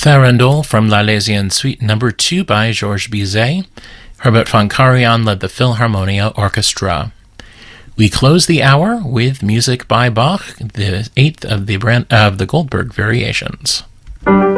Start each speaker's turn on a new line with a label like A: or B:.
A: Farandole from L'Arlésienne Suite No. 2 by Georges Bizet. Herbert von Karajan led the Philharmonia Orchestra. We close the hour with music by Bach, the 8th of the Goldberg Variations.